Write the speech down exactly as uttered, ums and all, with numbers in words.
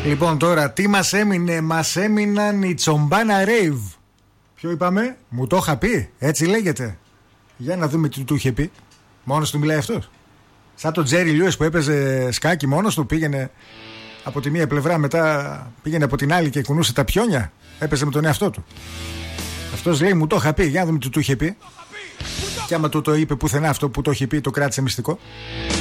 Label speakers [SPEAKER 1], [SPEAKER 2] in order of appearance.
[SPEAKER 1] Λοιπόν, τώρα τι μας έμεινε? Μας έμειναν οι Τσομπάνα Ρέιβ. Ποιο είπαμε? Μου το είχα πει, έτσι λέγεται. Για να δούμε τι του είχε πει. Μόνος του μιλάει αυτός? Σαν τον Τζέρι Λιούις που έπαιζε σκάκι μόνος του, πήγαινε από τη μία πλευρά, μετά πήγαινε από την άλλη και κουνούσε τα πιόνια. Έπαιζε με τον εαυτό του. Αυτός λέει μου το είχα πει. Για να δούμε τι του είχε πει. Και άμα του το είπε πουθενά αυτό που το είχε πει, το κράτησε μυστικό.